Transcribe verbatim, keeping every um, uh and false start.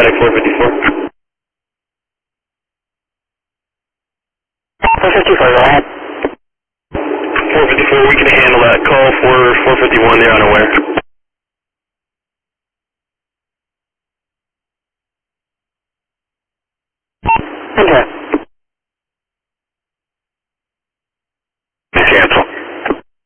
Medic four fifty-four. four fifty-four, go ahead. four fifty-four, we can handle that. Call for four fifty-one, they're unaware. Enter.